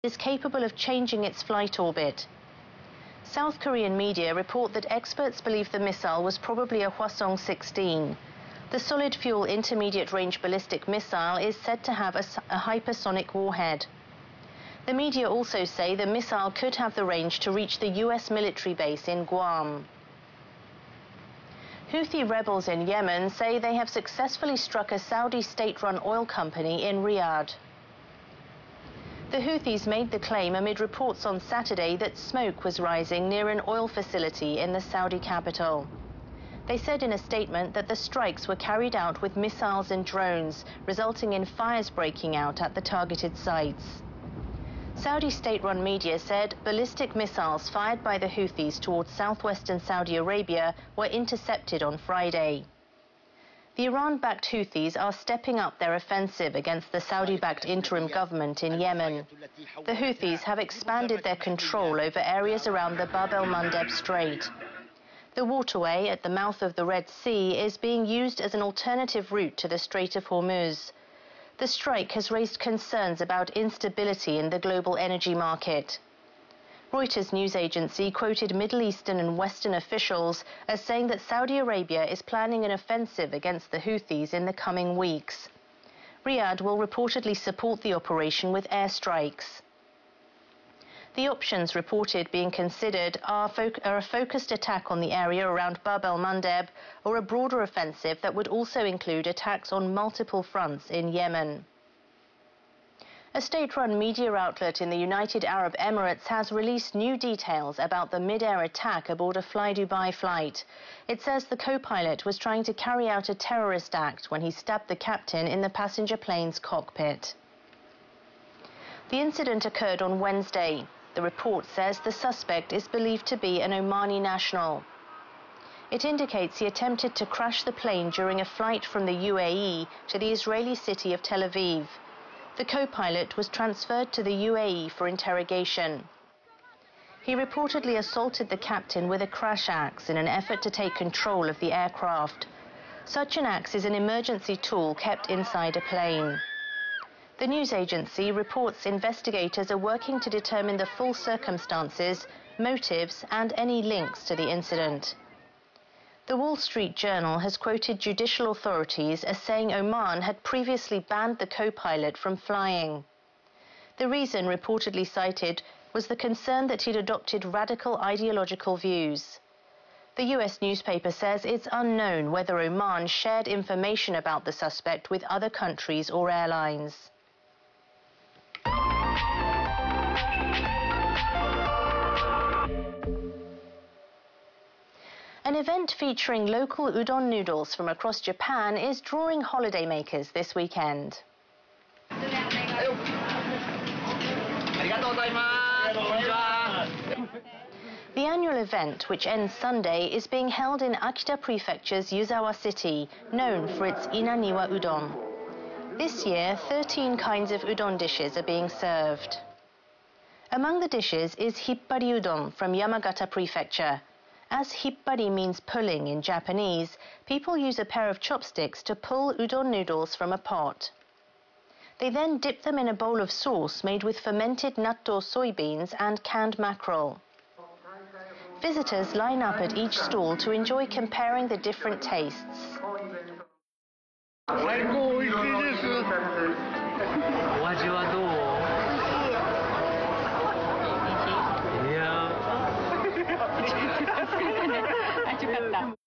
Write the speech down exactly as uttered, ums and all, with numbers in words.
is capable of changing its flight orbit. South Korean media report that experts believe the missile was probably a Hwasong sixteen. The solid-fuel intermediate-range ballistic missile is said to have a, a hypersonic warhead. The media also say the missile could have the range to reach the U S military base in Guam. Houthi rebels in Yemen say they have successfully struck a Saudi state-run oil company in Riyadh. The Houthis made the claim amid reports on Saturday that smoke was rising near an oil facility in the Saudi capital. They said in a statement that the strikes were carried out with missiles and drones, resulting in fires breaking out at the targeted sites. Saudi state-run media said ballistic missiles fired by the Houthis towards southwestern Saudi Arabia were intercepted on Friday. The Iran-backed Houthis are stepping up their offensive against the Saudi-backed interim government in Yemen. The Houthis have expanded their control over areas around the Bab el-Mandeb Strait. The waterway at the mouth of the Red Sea is being used as an alternative route to the Strait of Hormuz. The strike has raised concerns about instability in the global energy market. Reuters news agency quoted Middle Eastern and Western officials as saying that Saudi Arabia is planning an offensive against the Houthis in the coming weeks. Riyadh will reportedly support the operation with airstrikes. The options reported being considered are, fo- are a focused attack on the area around Bab el-Mandeb or a broader offensive that would also include attacks on multiple fronts in Yemen. A state-run media outlet in the United Arab Emirates has released new details about the mid-air attack aboard a Fly Dubai flight. It says the co-pilot was trying to carry out a terrorist act when he stabbed the captain in the passenger plane's cockpit. The incident occurred on Wednesday. The report says the suspect is believed to be an Omani national. It indicates he attempted to crash the plane during a flight from the U A E to the Israeli city of Tel Aviv. The co-pilot was transferred to the U A E for interrogation. He reportedly assaulted the captain with a crash axe in an effort to take control of the aircraft. Such an axe is an emergency tool kept inside a plane. The news agency reports investigators are working to determine the full circumstances, motives, and any links to the incident. The Wall Street Journal has quoted judicial authorities as saying Oman had previously banned the co-pilot from flying. The reason reportedly cited was the concern that he'd adopted radical ideological views. The U S newspaper says it's unknown whether Oman shared information about the suspect with other countries or airlines. An event featuring local udon noodles from across Japan is drawing holidaymakers this weekend. The annual event, which ends Sunday, is being held in Akita Prefecture's Yuzawa City, known for its Inaniwa udon. This year, thirteen kinds of udon dishes are being served. Among the dishes is hippari udon from Yamagata Prefecture. As hippari means pulling in Japanese, people use a pair of chopsticks to pull udon noodles from a pot. They then dip them in a bowl of sauce made with fermented natto soybeans and canned mackerel. Visitors line up at each stall to enjoy comparing the different tastes. 最高美味しいです。お味はどう？いや。 아주 같다.